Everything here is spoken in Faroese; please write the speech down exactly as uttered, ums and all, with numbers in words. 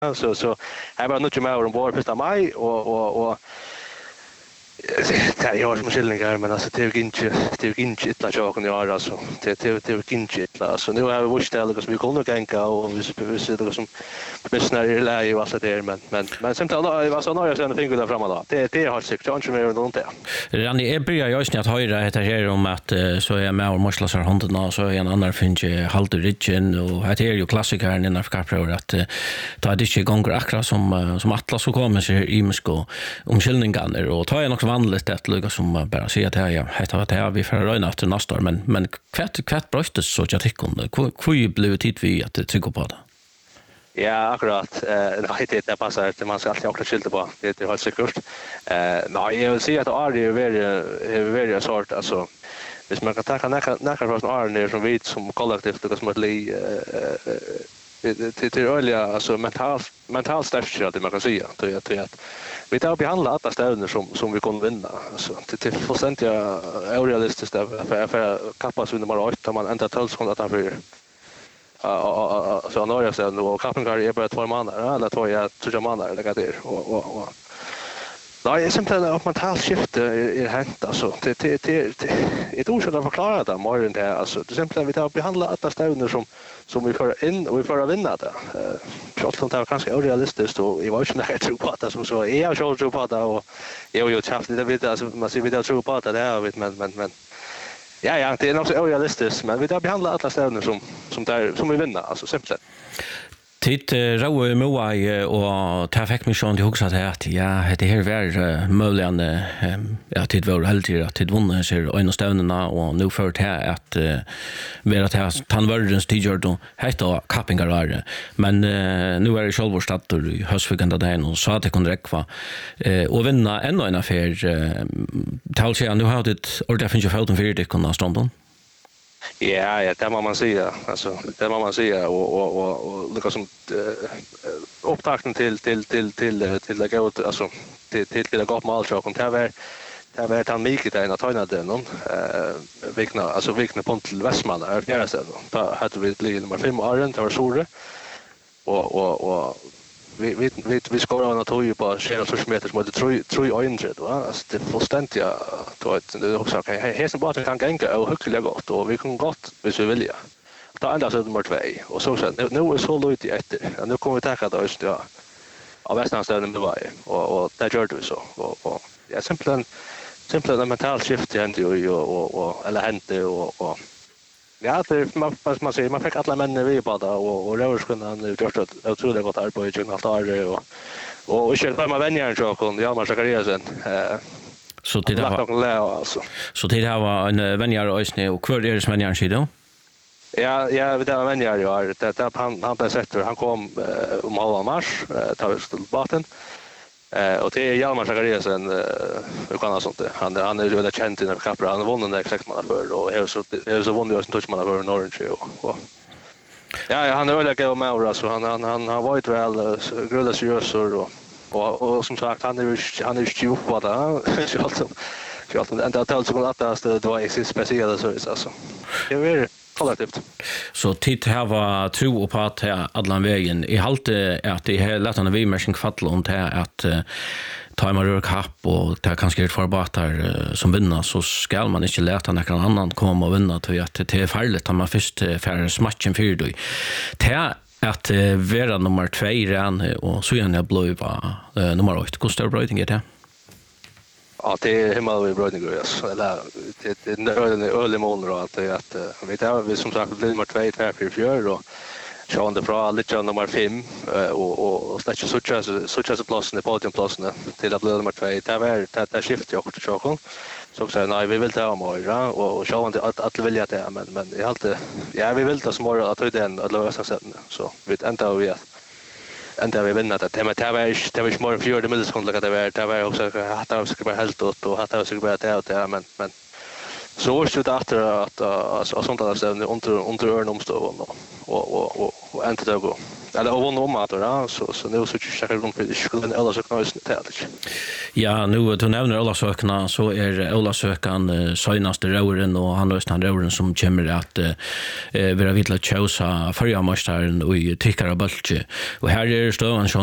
Så så här var nog mer om vår första maj och och och det är ju som skillningar men alltså det är ju inte det är ju inte illa chocken jag alltså det det det är inte illa så nu har vi visst det som vi kunde gänga och vi vi ser det som lyssnar i läge och så där men men men sen då var så några sen fick vi där framme då det det har säkert inte mer runt det. Rani är börjar jag snart höra det här om att så är med och måste så handen och så är en annan finns halt ridgen och det är ju klassikern i Afrika att ta det inte gånger akra som som Atlas så kommer sig i Moskva omskillningar och ta en vanligt att lugga som bara säga att jag heter att jag vi för röna till nästa år men men kvätt kvätt bröstes så jag tycker om hur blev tid vi att trycka på det. Ja, akkurat. Eh nej det det passar det man ska alltid också skilta på. Det det har säkert. Eh nej jag vill säga att Ari är väldigt väldigt sort alltså hvis man kan ta några några från Arne som vet som kollektivt det som att li till till öliga alltså mental mental styrka det man kan säga tror jag tror jag vi tar behandla alla städer som som vi kan vinna alltså till till procent jag orealistiskt för för kappas under bara åtta man ända tolv sekund att han för ja så några så då kappingar är bara två månader eller två jag tror jag månader det går och och och nej, jag simpelthen att man tar skifte i hänt alltså det det det ett ord som förklarar det mer än det alltså det simpelthen vi tar behandla alla städer som som vi får in och vi får vinna det. Eh trots att det var ganska orealistiskt och jag var inte nära tro på det som så är jag så tro på det och jag har ju haft det vet alltså man ser vidare tro på det där vet men men men ja ja det är också orealistiskt men vi tar behandla alla städer som som där som vi vinner alltså simpelthen. Titt Raue Moai och ta fick mig sån till huxa att ja det här var möjligen ja tid var heltid att tid vunnit sig en av stävnerna och nu för det här att vara att här tanvärldens tidigare då heter kappingar men nu är det självstått i höstfugande där och så att det kunde räcka och vinna ännu en affär tal sig nu har det ordentligt finns ju följden för det kunna stånden. Ja, ja, det må man säga. Alltså, det må man säga och och och och liksom uh, upptakten till till till till till det går alltså till till det går mal så kom det var det var han mycket där att ta den någon eh vikna alltså vikna på till Västmanland är fjärde stället. Då hade vi det nummer fem Arent var Sore och och och vi vi vi vi skorar något tog ju på tjugo meter mot tre tre hundra då alltså det fullständigt då det också kan här som bara kan gänga och hyggligt gott och vi kan gott hvis vi vill ja då ända så nummer två och så så nu är så lite efter nu kommer vi ta det just ja av västernstaden med varje och och där gör vi så och och ja simpelt simpelt en mental shift händer ju och och eller händer och och ja, det man man säger man fick alla män vi på det och och Rörskunna han gjort ett otroligt gott arbete i allt år och och och själva man vänjer så kon ja man ska göra sen eh så det var alltså så det här var en vänjer och snö och kvar är det som vänjer sig då. Ja, ja, det var vänjer ju är det att han han besätter han kom om halva mars tar till baten. Eh och det är Hjalmar Zachariasen eh kan ha sånt han han är ju väldigt känd i den kapra han har vunnit den sex månader för och är så är så vunnit ju touch månader för Orange och ja, ja han är väl lägga med och så han han han har varit väl gröda seriös och och och som sagt han är han är ju på det så alltså så alltså det enda tal som att det var extra speciella så alltså det är kollektivt. Så titt här var tro på att alla vägen i halt att det är lätt att vi märken kvattla om det att tar man rör kapp och det kanske är förbatar som vinner så ska man inte låta någon annan komma och vinna till att det är farligt att man först för matchen för då. Det att vara nummer två redan och så gärna blå var nummer åtta. Hur stor brödning är det? Ja, det är hemma i brödning eller det det är en ölig mån då att att vet jag vi som sagt nummer två tre fyra fyra och Sean de Bra lite nummer fem och och och stäcka sucha sucha så platsen i podiumplatsen till att bli nummer två det var det där skiftet jag också så så så nej vi vill ta mer och Sean att att vilja det men men jag alltid ja vi vill ta små att ta den att lösa sig så vi ända vi ända vi vinner det men det var ju det var ju mer fjärde millisekund att det var det var också att det skulle vara helt åt och att det skulle vara det där men men så så det att att alltså sånt där så under under örnomstånd och och och och inte det går eller och vunnit om att då så så nu så checkar de för det skulle en eller så knäs det. Ja, nu du nämner alla sökarna så är alla sökan senaste råren och han är stan råren som kommer att eh vara vill att chosa förra mästaren och i tyckare bultje. Och här är stövan